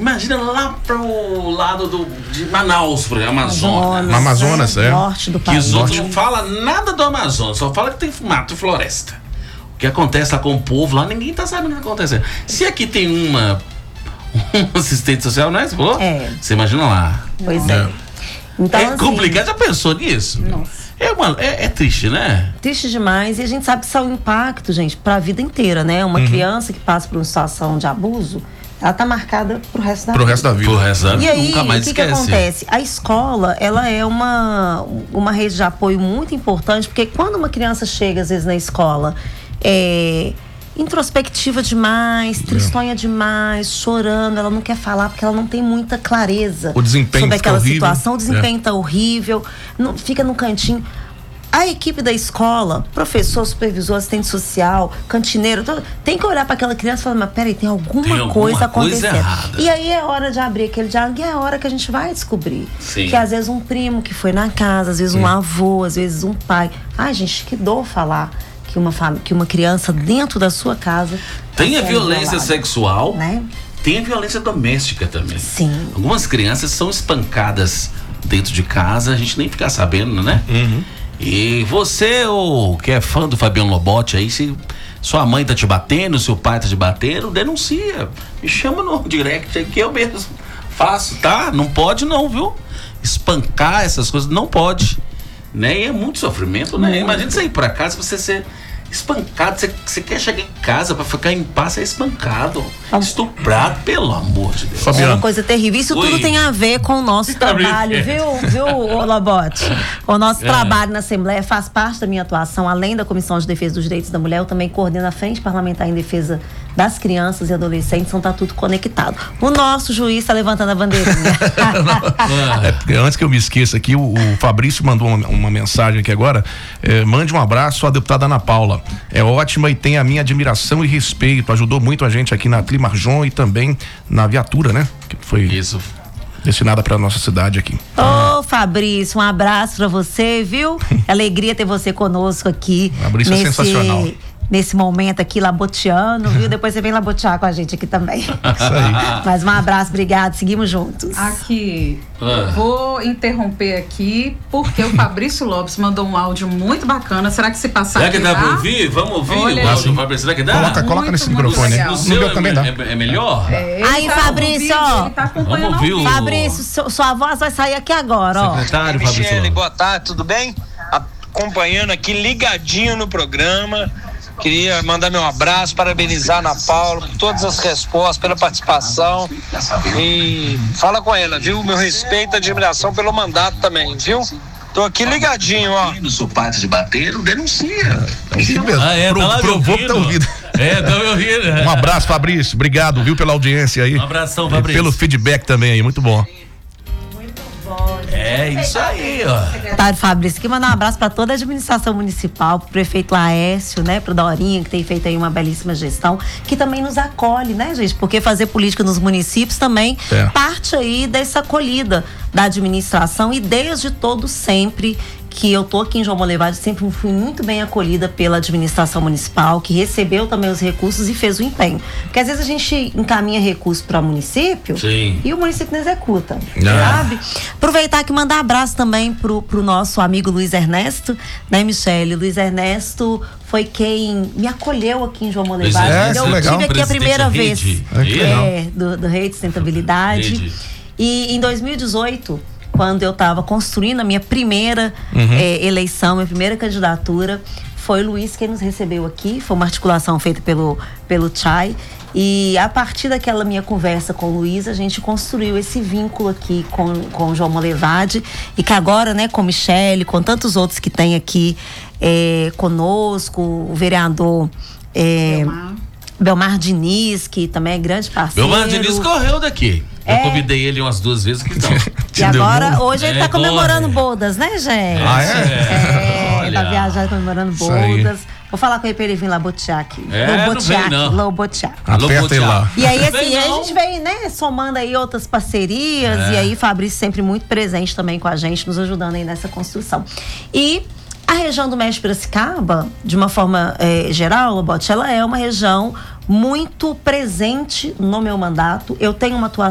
Imagina lá pro lado de Manaus, por exemplo, Amazonas. Amazonas, norte do país. Que os outros não falam nada do Amazonas, só fala que tem mato e floresta. O que acontece lá com o povo lá, ninguém tá sabendo o que tá acontecendo. Se aqui tem uma assistente social, não é? Você falou? Você imagina lá. Pois é. Então, é complicado, já pensou nisso? Nossa. É triste, né? Triste demais, e a gente sabe que isso é um impacto, gente, pra vida inteira, né? Uma criança que passa por uma situação de abuso, ela tá marcada pro resto da vida. Pro resto da vida. E aí, nunca mais o que acontece? A escola, ela é uma rede de apoio muito importante, porque quando uma criança chega, às vezes, na escola, introspectiva demais, tristonha demais, chorando, ela não quer falar porque ela não tem muita clareza sobre aquela situação, o desempenho tá horrível, não, fica no cantinho. A equipe da escola, professor, supervisor, assistente social, cantineiro, tem que olhar para aquela criança e falar, mas peraí, tem alguma coisa acontecendo. E aí é hora de abrir aquele diálogo, e é a hora que a gente vai descobrir. Sim. Que às vezes um primo que foi na casa, às vezes um avô, às vezes um pai. Ai, gente, que dor falar que uma criança dentro da sua casa tem a violência sexual, né? Tem a violência doméstica também. Sim. Algumas crianças são espancadas dentro de casa, a gente nem fica sabendo, né? E você, que é fã do Fabiano Lobotti aí, se sua mãe tá te batendo, seu pai tá te batendo, denuncia. Me chama no direct aí que eu mesmo faço, tá? Não pode não, viu? Espancar essas coisas, não pode. Né? E é muito sofrimento, né? Imagina você ir pra casa, você ser espancado, você quer chegar em casa pra ficar em paz, você é espancado, estuprado, pelo amor de Deus. É uma coisa terrível. Isso tudo tem a ver com o nosso trabalho, viu, Lobotti? O nosso trabalho na Assembleia faz parte da minha atuação, além da Comissão de Defesa dos Direitos da Mulher, eu também coordeno a Frente Parlamentar em Defesa das Crianças e Adolescentes, então tá tudo conectado. O nosso juiz tá levantando a bandeirinha. Antes que eu me esqueça aqui, o Fabrício mandou uma mensagem aqui agora. Mande um abraço à deputada Ana Paula. É ótima e tem a minha admiração e respeito. Ajudou muito a gente aqui na Climarjon e também na viatura, né? Que foi destinada para nossa cidade aqui. Ô, Fabrício, um abraço para você, viu? Alegria ter você conosco aqui. Fabrício é sensacional. Nesse momento aqui, laboteando, viu? Depois você vem labotear com a gente aqui também. Isso aí. Mas um abraço, obrigado, seguimos juntos. Aqui, vou interromper aqui, porque o Fabrício Lopes mandou um áudio muito bacana. Será que se passar Será que aqui dá pra ouvir? Vamos ouvir o áudio do Fabrício. Será que dá? Coloca nesse microfone. No seu também dá. É melhor? Aí, Fabrício, ó. Vamos ouvir Fabrício, sua voz vai sair aqui agora, ó. Secretário, Fabrício. Michele, boa tarde, tudo bem? Acompanhando aqui, ligadinho no programa. Queria mandar meu abraço, parabenizar a Ana Paula por todas as respostas, pela participação. E fala com ela, viu? Meu respeito e admiração pelo mandato também, viu? Tô aqui ligadinho, ó. Se o pai te bater, denuncia. Provou que tá ouvindo. Tá me ouvindo. Um abraço, Fabrício. Obrigado, viu, pela audiência aí. Um abração, Fabrício. Pelo feedback também aí, muito bom. É isso aí, ó. Secretário Fabrício, aqui mandar um abraço para toda a administração municipal, pro prefeito Laércio, né, pro Dorinha, que tem feito aí uma belíssima gestão, que também nos acolhe, né, gente? Porque fazer política nos municípios também parte aí dessa acolhida da administração, e desde todo sempre que eu tô aqui em João Molevade, sempre fui muito bem acolhida pela administração municipal, que recebeu também os recursos e fez o empenho. Porque às vezes a gente encaminha recursos para o município e o município não executa, sabe? Aproveitar que mandar abraço também pro nosso amigo Luiz Ernesto, né, Michele? Luiz Ernesto foi quem me acolheu aqui em João Molevade. Eu tive aqui a primeira vez do Rede Sustentabilidade. E em 2018, quando eu estava construindo a minha primeira eleição, minha primeira candidatura, foi o Luiz quem nos recebeu aqui. Foi uma articulação feita pelo Chay. E a partir daquela minha conversa com o Luiz, a gente construiu esse vínculo aqui com o João Molevade. E que agora, né, com Michele, com tantos outros que tem aqui conosco, o vereador Belmar Diniz, que também é grande parceiro. Belmar Diniz correu daqui. Eu convidei ele umas 2 vezes que não. E agora, hoje ele tá comemorando bodas, né, gente? Ele tá viajando, comemorando bodas. Vou falar com ele pra ele vir lá botear aqui. Lobotear. Aperta ele lá. E aí, assim, a gente vem, né, somando aí outras parcerias. E aí, Fabrício sempre muito presente também com a gente, nos ajudando aí nessa construção. E a região do Médio Piracicaba, de uma forma geral, Lobotti, ela é uma região muito presente no meu mandato. Eu tenho uma atuação